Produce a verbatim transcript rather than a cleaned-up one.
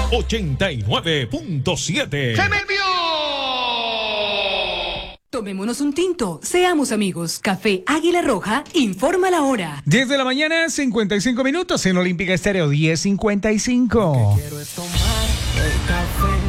ochenta y nueve punto siete. ¡Se me envió! Tomémonos un tinto, seamos amigos. Café Águila Roja informa la hora. diez de la mañana, cincuenta y cinco minutos en Olímpica Estéreo, diez cincuenta y cinco. Quiero es tomar el café.